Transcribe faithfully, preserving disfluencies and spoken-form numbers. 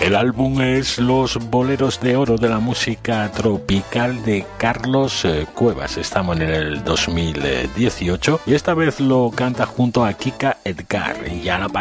El álbum es Los Boleros de Oro de la música tropical de Carlos Cuevas. Estamos en el dos mil dieciocho y esta vez lo canta junto a Kika Edgar. Y ya la